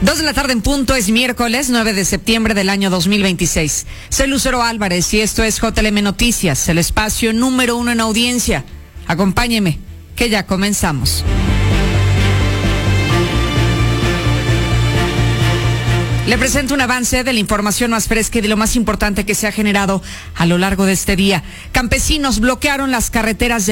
2 de la tarde en punto, es miércoles 9 de septiembre del año 2026. Soy Lucero Álvarez y esto es JLM Noticias, el espacio número 1 en audiencia. Acompáñeme, que ya comenzamos. Le presento un avance de la información más fresca y de lo más importante que se ha generado a lo largo de este día. Campesinos bloquearon las carreteras de